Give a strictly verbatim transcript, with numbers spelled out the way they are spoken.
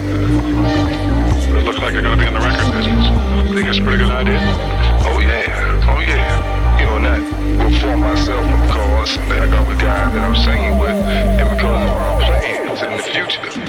But it looks like you're going to be in the record business. Think it's a pretty good idea? Oh yeah, oh yeah. You know, not before myself, of course, but I got the guy that I'm singing with, and because of our plans in the future.